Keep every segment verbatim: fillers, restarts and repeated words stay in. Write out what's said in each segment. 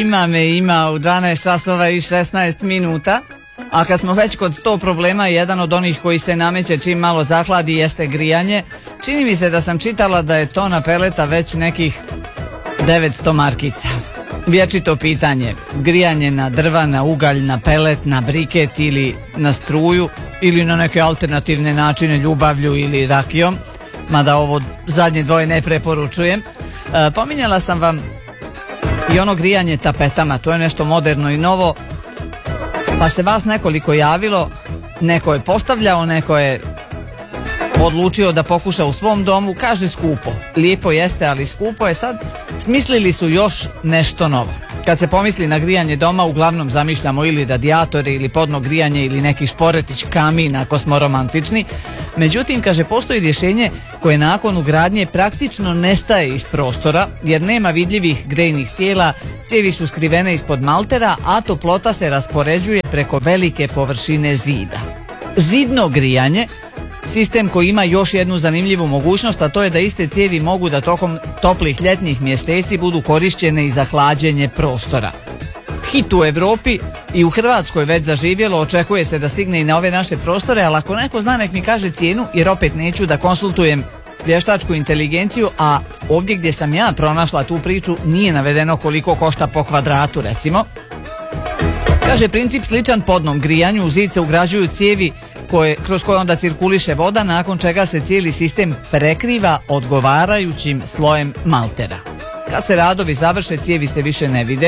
Ima me, ima u dvanaest časova i šesnaest minuta. A kad smo već kod sto problema, jedan od onih koji se nameće čim malo zahladi jeste grijanje. Čini mi se da sam čitala da je tona peleta već nekih devetsto markica. Vječito pitanje, grijanje na drva, na ugalj, na pelet, na briket ili na struju ili na neke alternativne načine, ljubavlju ili rakijom, mada ovo zadnje dvoje ne preporučujem. E, pominjala sam vam i ono grijanje tapetama, to je nešto moderno i novo, pa se vas nekoliko javilo, neko je postavljao, neko je odlučio da pokuša u svom domu, kaže skupo. Lijepo jeste, ali skupo je. Sad smislili su još nešto novo. Kad se pomisli na grijanje doma, uglavnom zamišljamo ili radijatore ili podno grijanje ili neki šporetić, kamin ako smo romantični. Međutim, kaže, postoji rješenje koje nakon ugradnje praktično nestaje iz prostora jer nema vidljivih grejnih tijela, cijevi su skrivene ispod maltera, a toplota se raspoređuje preko velike površine zida. Zidno grijanje, sistem koji ima još jednu zanimljivu mogućnost, a to je da iste cijevi mogu da tokom toplih ljetnih mjeseci budu korišćene i za hlađenje prostora. Hit u Europi i u Hrvatskoj već zaživjelo, očekuje se da stigne i na ove naše prostore, ali ako neko zna nek mi kaže cijenu, jer opet neću da konsultujem vještačku inteligenciju, a ovdje gdje sam ja pronašla tu priču nije navedeno koliko košta po kvadratu recimo. Kaže, princip sličan podnom grijanju, u zid se ugrađuju cijevi koje, kroz koje onda cirkuliše voda, nakon čega se cijeli sistem prekriva odgovarajućim slojem maltera. Kad se radovi završe, cijevi se više ne vide,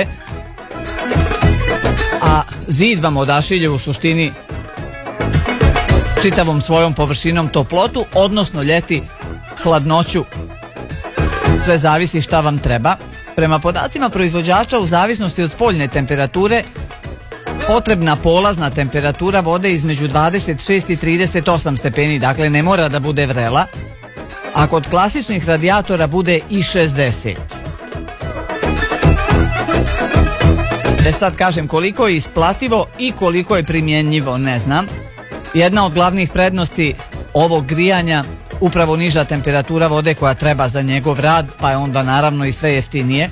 a zid vam odašilje u suštini čitavom svojom površinom toplotu, odnosno ljeti hladnoću. Sve zavisi šta vam treba. Prema podacima proizvođača, u zavisnosti od spoljne temperature, potrebna polazna temperatura vode između dvadeset šest i trideset osam stepeni, dakle ne mora da bude vrela, a kod klasičnih radijatora bude i šezdeset. E sad kažem, koliko je isplativo i koliko je primjenjivo, ne znam. Jedna od glavnih prednosti ovog grijanja upravo niža temperatura vode koja treba za njegov rad, pa je onda naravno i sve jeftinije.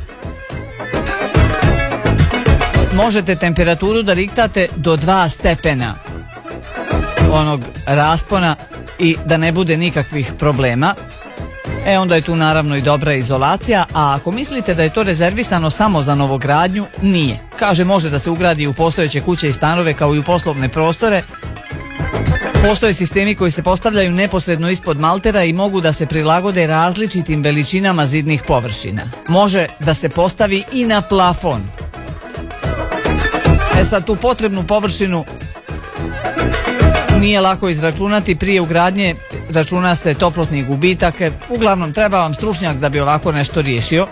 Možete temperaturu da riktate do dva stepena onog raspona i da ne bude nikakvih problema. E onda je tu naravno i dobra izolacija, a ako mislite da je to rezervisano samo za novogradnju, nije. Kaže, može da se ugradi u postojeće kuće i stanove kao i u poslovne prostore. Postoje sistemi koji se postavljaju neposredno ispod maltera i mogu da se prilagode različitim veličinama zidnih površina. Može da se postavi i na plafon. E sad, tu potrebnu površinu nije lako izračunati. Prije ugradnje računa se toplotni gubitak. Uglavnom, treba vam stručnjak da bi ovako nešto riješio.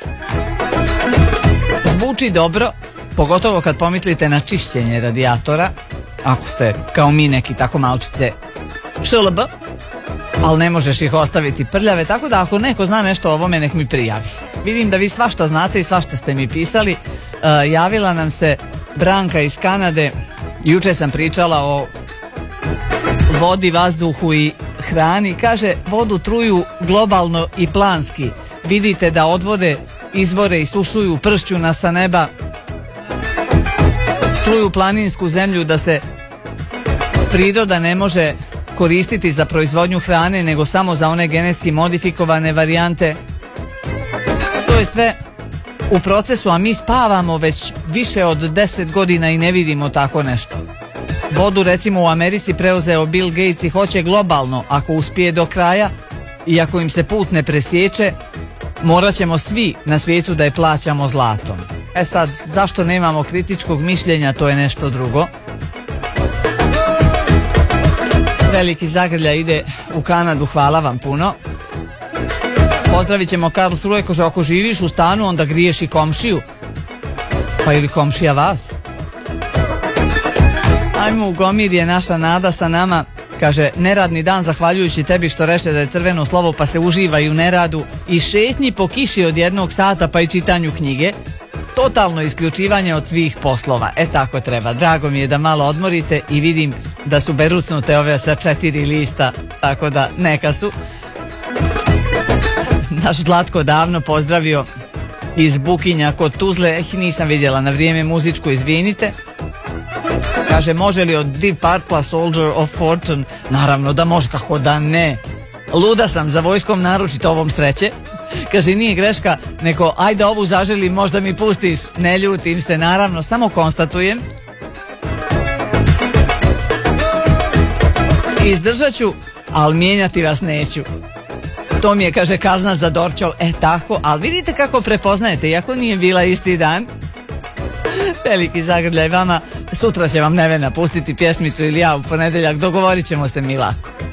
Zvuči dobro, pogotovo kad pomislite na čišćenje radijatora, ako ste kao mi neki tako malčice šlb, ali ne možeš ih ostaviti prljave, tako da ako neko zna nešto o ovome, nek mi prijavi. Vidim da vi svašta znate i svašta ste mi pisali. Uh, javila nam se Branka iz Kanade. Juče sam pričala o vodi, vazduhu i hrani. Kaže, vodu truju globalno i planski. Vidite da odvode izvore i sušuju pršćuna sa neba, truju planinsku zemlju, da se priroda ne može koristiti za proizvodnju hrane nego samo za one genetski modifikovane varijante. To je sve u procesu, a mi spavamo već više od deset godina i ne vidimo tako nešto. Vodu recimo u Americi preuzeo Bill Gates i hoće globalno, ako uspije do kraja i ako im se put ne presječe, morat ćemo svi na svijetu da je plaćamo zlatom. E sad, zašto nemamo kritičkog mišljenja, to je nešto drugo. Veliki zagrlja ide u Kanadu, hvala vam puno. Pozdravit ćemo Karlsruhe, kaže, ako živiš u stanu, onda griješ i komšiju. Pa ili komšija vas. Ajmo u Gomirje, naša Nada sa nama. Kaže, neradni dan zahvaljujući tebi što reče da je crveno slovo, pa se uživa i u neradu i šetnji po kiši od jednog sata, pa i čitanju knjige. Totalno isključivanje od svih poslova. E tako treba. Drago mi je da malo odmorite i vidim da su berucnute ove sa četiri lista, tako da neka su. Naš Zlatko davno pozdravio iz Bukinja kod Tuzle. Eh, nisam vidjela na vrijeme muzičku, izvinite. Kaže, može li od Deep Purple Soldier of Fortune? Naravno da može, kako da ne. Luda sam za vojskom, naručito ovom sreće. Kaže, nije greška, neko ajde ovu zaželim, možda mi pustiš. Ne ljutim se, naravno, samo konstatujem. Izdržat ću, ali mijenjati vas neću. To mi je, kaže, kazna za Dorčol. E tako, ali vidite kako prepoznajete, iako nije bila isti dan. Veliki zagrljaj vama. Sutra će vam Nevena pustiti pjesmicu ili ja u ponedjeljak, dogovorit ćemo se mi lako.